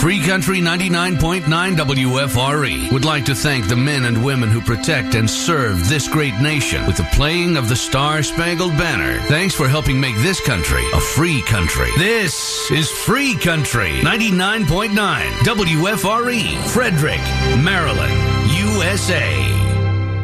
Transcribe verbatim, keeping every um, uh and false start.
Free Country ninety-nine point nine W F R E would like to thank the men and women who protect and serve this great nation with the playing of the Star-Spangled Banner. Thanks for helping make this country a free country. This is Free Country ninety-nine point nine W F R E, Frederick, Maryland, U S A.